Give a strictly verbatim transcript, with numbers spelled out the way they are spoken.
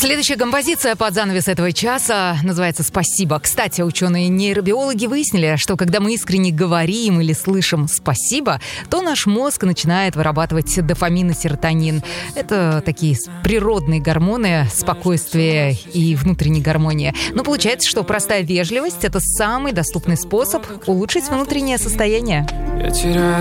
Следующая композиция под занавес этого часа называется «Спасибо». Кстати, ученые-нейробиологи выяснили, что когда мы искренне говорим или слышим «спасибо», то наш мозг начинает вырабатывать дофамин и серотонин. Это такие природные гормоны спокойствия и внутренней гармонии. Но получается, что простая вежливость – это самый доступный способ улучшить внутреннее состояние. Я теряю